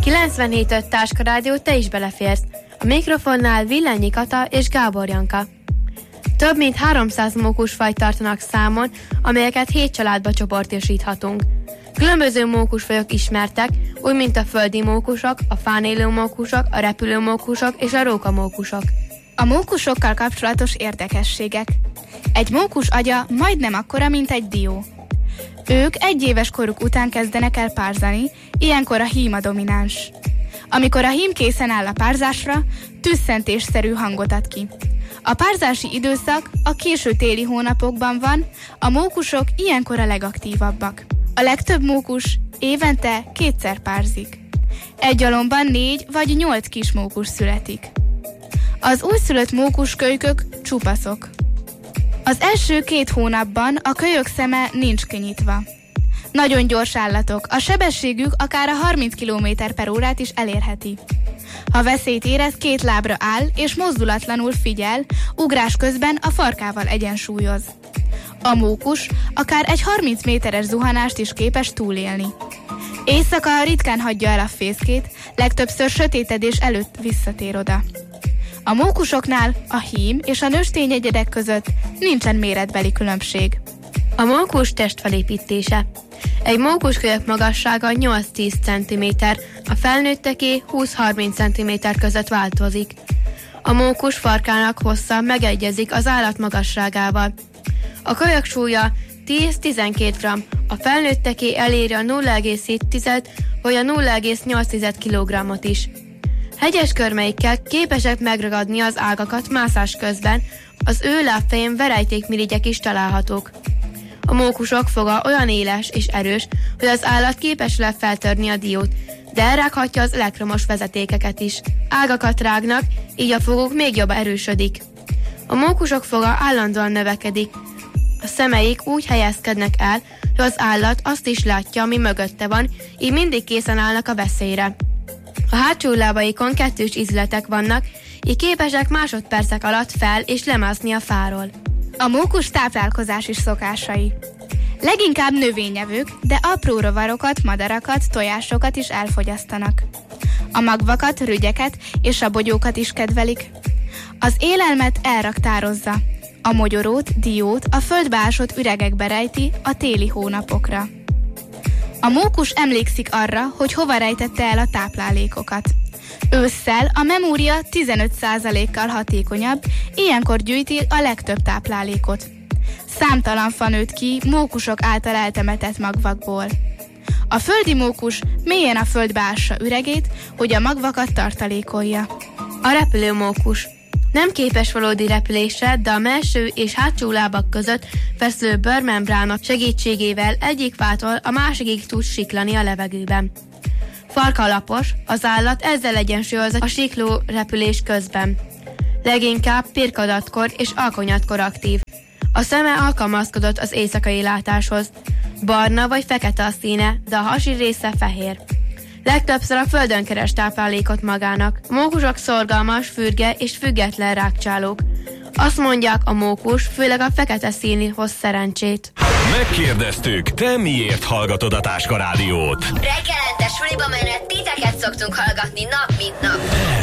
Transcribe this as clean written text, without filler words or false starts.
97.5 Táskarádió, te is beleférsz. A mikrofonnál Villányi Kata és Gábor Janka. Több mint 300 mókusfajt tartanak számon, amelyeket 7 családba csoportosíthatunk. Különböző mókusfajok ismertek, úgy mint a földi mókusok, a fán élő mókusok, a repülő mókusok és a rókamókusok. A mókusokkal kapcsolatos érdekességek. Egy mókus agya majdnem akkora, mint egy dió. Ők 1 éves koruk után kezdenek el párzani, ilyenkor a hím a domináns. Amikor a hím készen áll a párzásra, tüsszentésszerű hangot ad ki. A párzási időszak a késő téli hónapokban van, a mókusok ilyenkor a legaktívabbak. A legtöbb mókus évente 2-szer párzik. Egy alomban 4 vagy 8 kis mókus születik. Az újszülött mókuskölykök csupaszok. Az első 2 hónapban a kölyök szeme nincs kinyitva. Nagyon gyors állatok, a sebességük akár a 30 km/órát is elérheti. Ha veszélyt érez, 2 lábra áll és mozdulatlanul figyel, ugrás közben a farkával egyensúlyoz. A mókus akár egy 30 méteres zuhanást is képes túlélni. Éjszaka ritkán hagyja el a fészkét, legtöbbször sötétedés előtt visszatér oda. A mókusoknál a hím és a nőstényegyedek között nincsen méretbeli különbség. A mókus testfelépítése. Egy mókuskölyök magassága 8-10 cm, a felnőtteké 20-30 cm között változik. A mókus farkának hossza megegyezik az állat magasságával. A kölyök súlya 10-12 g, a felnőtteké eléri a 0,7 vagy a 0,8 kg is. Hegyes körmeikkel képesek megragadni az ágakat mászás közben, az ő lábfején verejtékmirigyek is találhatók. A mókusok foga olyan éles és erős, hogy az állat képes le feltörni a diót, de elrághatja az elektromos vezetékeket is. Ágakat rágnak, így a foguk még jobban erősödik. A mókusok foga állandóan növekedik. A szemeik úgy helyezkednek el, hogy az állat azt is látja, ami mögötte van, így mindig készen állnak a veszélyre. A hátsó lábaikon 2 ízletek vannak, így képesek másodpercek alatt fel- és lemászni a fáról. A mókus táplálkozási szokásai. Leginkább növényevők, de apró rovarokat, madarakat, tojásokat is elfogyasztanak. A magvakat, rügyeket és a bogyókat is kedvelik. Az élelmet elraktározza. A mogyorót, diót a földbe ásott üregekbe rejti a téli hónapokra. A mókus emlékszik arra, hogy hova rejtette el a táplálékokat. Ősszel a memória 15%-kal hatékonyabb, ilyenkor gyűjti a legtöbb táplálékot. Számtalan fa nőtt ki mókusok által eltemetett magvakból. A földi mókus mélyen a földbe ássa üregét, hogy a magvakat tartalékolja. A repülő mókus. Nem képes valódi repülésre, de a mellső és hátsó lábak között feszülő bőrmembrának segítségével egyik fától a másikig tud siklani a levegőben. Farka lapos, az állat ezzel egyensúlyozza a sikló repülés közben. Leginkább pirkadatkor és alkonyatkor aktív. A szeme alkalmazkodott az éjszakai látáshoz. Barna vagy fekete a színe, de a hasi része fehér. Legtöbbször a földön keres táplálékot magának. A mókusok szorgalmas, fürge és független rágcsálók. Azt mondják, a mókus főleg a fekete színű hoz szerencsét. Megkérdeztük, te miért hallgatod a Táska Rádiót? Reggelente suliba menet titeket szoktunk hallgatni nap mint nap.